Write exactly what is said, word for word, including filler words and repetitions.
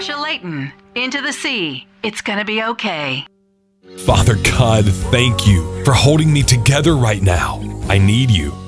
Sasha Layton into the sea. It's gonna be okay. Father God, thank you for holding me together right now. I need you.